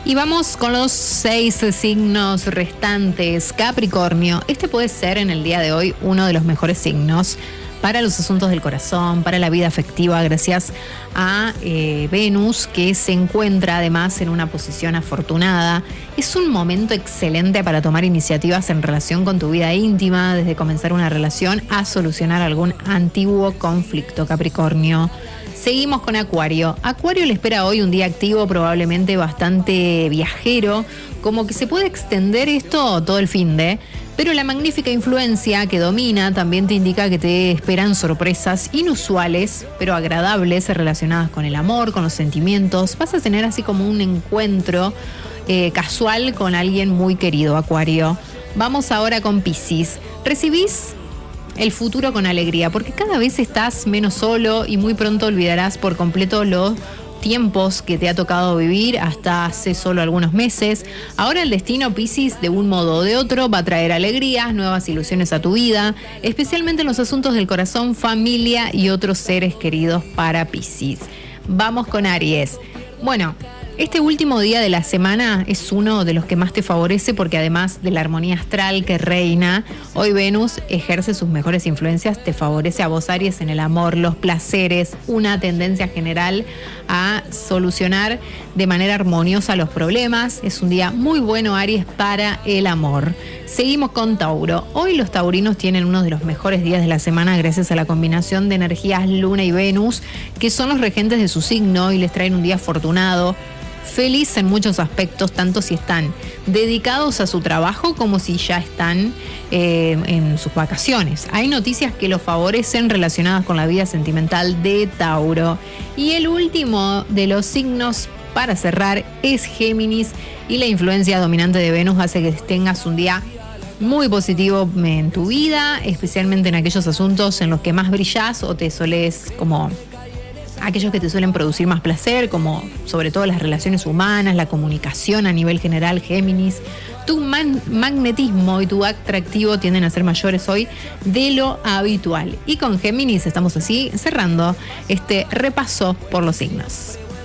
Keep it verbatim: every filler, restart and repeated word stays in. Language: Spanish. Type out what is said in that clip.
Y vamos con los seis signos restantes. Capricornio, este puede ser en el día de hoy uno de los mejores signos para los asuntos del corazón, para la vida afectiva, gracias a eh, Venus, que se encuentra además en una posición afortunada. Es un momento excelente para tomar iniciativas en relación con tu vida íntima, desde comenzar una relación a solucionar algún antiguo conflicto, Capricornio. Seguimos con Acuario. Acuario le espera hoy un día activo, probablemente bastante viajero, como que se puede extender esto todo el fin de, pero la magnífica influencia que domina también te indica que te esperan sorpresas inusuales, pero agradables, relacionadas con el amor, con los sentimientos. Vas a tener así como un encuentro eh, casual con alguien muy querido, Acuario. Vamos ahora con Piscis. Recibís el futuro con alegría, porque cada vez estás menos solo y muy pronto olvidarás por completo los tiempos que te ha tocado vivir hasta hace solo algunos meses. Ahora el destino, Piscis, de un modo o de otro, va a traer alegrías, nuevas ilusiones a tu vida, especialmente en los asuntos del corazón, familia y otros seres queridos para Piscis. Vamos con Aries. Bueno, este último día de la semana es uno de los que más te favorece porque además de la armonía astral que reina, hoy Venus ejerce sus mejores influencias, te favorece a vos, Aries, en el amor, los placeres, una tendencia general a solucionar de manera armoniosa los problemas. Es un día muy bueno, Aries, para el amor. Seguimos con Tauro. Hoy los taurinos tienen uno de los mejores días de la semana gracias a la combinación de energías Luna y Venus, que son los regentes de su signo y les traen un día afortunado, feliz en muchos aspectos, tanto si están dedicados a su trabajo como si ya están eh, en sus vacaciones. Hay noticias que los favorecen relacionadas con la vida sentimental de Tauro. Y el último de los signos para cerrar es Géminis, y la influencia dominante de Venus hace que tengas un día muy positivo en tu vida, especialmente en aquellos asuntos en los que más brillás o te solés como aquellos que te suelen producir más placer, como sobre todo las relaciones humanas, la comunicación a nivel general, Géminis. Tu man- magnetismo y tu atractivo tienden a ser mayores hoy de lo habitual. Y con Géminis estamos así cerrando este repaso por los signos.